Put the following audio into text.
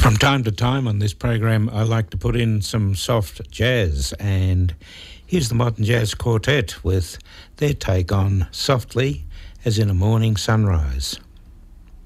From time to time on this program, I like to put in some soft jazz, and here's the Modern Jazz Quartet with their take on Softly as in a Morning Sunrise.